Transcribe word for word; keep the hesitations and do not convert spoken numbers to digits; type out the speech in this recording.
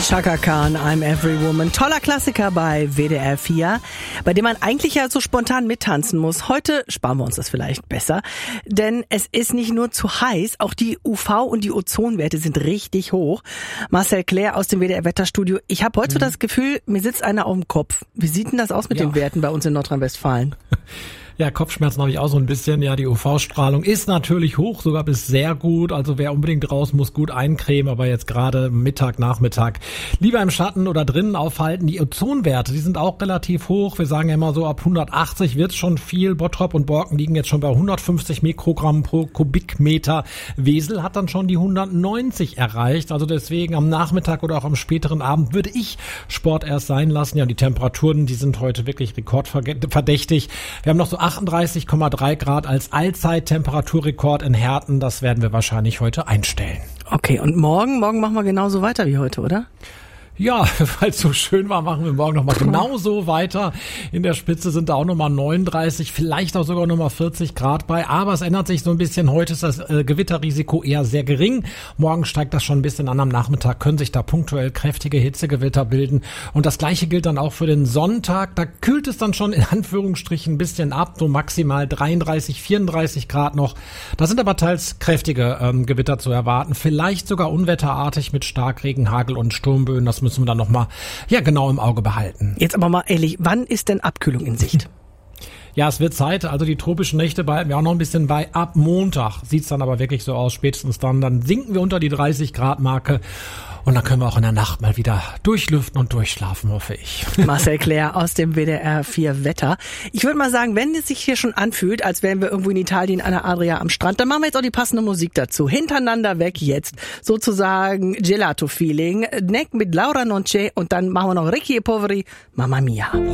Chaka Khan, I'm Every Woman. Toller Klassiker bei W D R vier, bei dem man eigentlich ja so spontan mittanzen muss. Heute sparen wir uns das vielleicht besser, denn es ist nicht nur zu heiß, auch die U V- und die Ozonwerte sind richtig hoch. Marcel Claire aus dem W D R-Wetterstudio. Ich habe heute mhm. so das Gefühl, mir sitzt einer auf dem Kopf. Wie sieht denn das aus mit ja. den Werten bei uns in Nordrhein-Westfalen? Ja, Kopfschmerzen habe ich auch so ein bisschen. Ja, die U V-Strahlung ist natürlich hoch, sogar bis sehr gut. Also wer unbedingt raus muss, gut eincremen. Aber jetzt gerade Mittag, Nachmittag lieber im Schatten oder drinnen aufhalten. Die Ozonwerte, die sind auch relativ hoch. Wir sagen ja immer so, ab hundertachtzig wird's schon viel. Bottrop und Borken liegen jetzt schon bei hundertfünfzig Mikrogramm pro Kubikmeter. Wesel hat dann schon die hundertneunzig erreicht. Also deswegen am Nachmittag oder auch am späteren Abend würde ich Sport erst sein lassen. Ja, die Temperaturen, die sind heute wirklich rekordverdächtig. Wir haben noch so achtunddreißig Komma drei Grad als Allzeit-Temperaturrekord in Herten. Das werden wir wahrscheinlich heute einstellen. Okay, und morgen? Morgen machen wir genauso weiter wie heute, oder? Ja, weil es so schön war, machen wir morgen nochmal genauso weiter. In der Spitze sind da auch nochmal neununddreißig, vielleicht auch sogar nochmal vierzig Grad bei. Aber es ändert sich so ein bisschen. Heute ist das äh, Gewitterrisiko eher sehr gering. Morgen steigt das schon ein bisschen an. Am Nachmittag können sich da punktuell kräftige Hitzegewitter bilden. Und das Gleiche gilt dann auch für den Sonntag. Da kühlt es dann schon in Anführungsstrichen ein bisschen ab. So maximal dreiunddreißig, vierunddreißig Grad noch. Da sind aber teils kräftige ähm, Gewitter zu erwarten. Vielleicht sogar unwetterartig mit Starkregen, Hagel und Sturmböen. Das müssen wir dann nochmal ja, genau im Auge behalten. Jetzt aber mal ehrlich, wann ist denn Abkühlung in Sicht? Ja, es wird Zeit. Also die tropischen Nächte behalten wir auch noch ein bisschen bei. Ab Montag sieht's dann aber wirklich so aus. Spätestens dann, dann sinken wir unter die dreißig Grad Marke. Und dann können wir auch in der Nacht mal wieder durchlüften und durchschlafen, hoffe ich. Marcel Claire aus dem W D R vier Wetter. Ich würde mal sagen, wenn es sich hier schon anfühlt, als wären wir irgendwo in Italien an der Adria am Strand, dann machen wir jetzt auch die passende Musik dazu. Hintereinander weg jetzt. Sozusagen Gelato-Feeling. Neck mit Laura Nonce und dann machen wir noch Ricchi e Poveri, Mamma Mia.